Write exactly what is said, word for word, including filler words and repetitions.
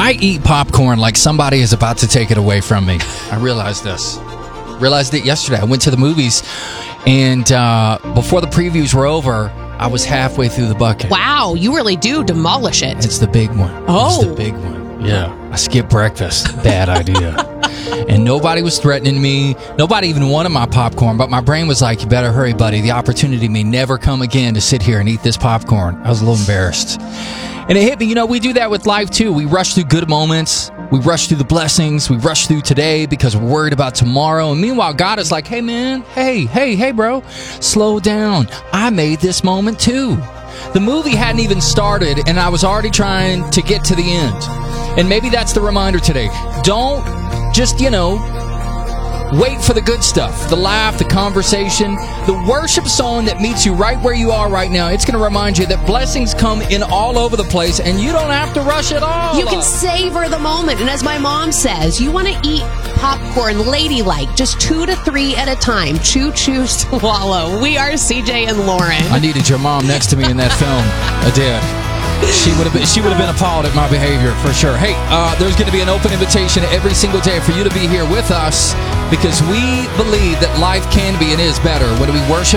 I eat popcorn like somebody is about to take it away from me. I realized this. Realized it yesterday. I went to the movies, and uh, before the previews were over, I was halfway through the bucket. Wow, you really do demolish it. It's the big one. Oh. It's the big one. Yeah. I skipped breakfast. Bad idea. And nobody was threatening me. Nobody even wanted my popcorn, but my brain was like, you better hurry, buddy. The opportunity may never come again to sit here and eat this popcorn. I was a little embarrassed. And it hit me, you know, we do that with life too. We rush through good moments. We rush through the blessings. We rush through today because we're worried about tomorrow. And meanwhile, God is like, hey, man, hey, hey, hey, bro, slow down. I made this moment too. The movie hadn't even started, and I was already trying to get to the end. And maybe that's the reminder today. Don't just, you know, wait for the good stuff, the laugh, the conversation, the worship song that meets you right where you are right now. It's going to remind you that blessings come in all over the place, and you don't have to rush at all. You can savor the moment. And as my mom says, you want to eat popcorn ladylike, just two to three at a time. Chew, chew, swallow. We are C J and Lauren. I needed your mom next to me in that film. I did. She would have been, she would have been appalled at my behavior for sure. Hey, uh, there's going to be an open invitation every single day for you to be here with us, because we believe that life can be and is better when we worship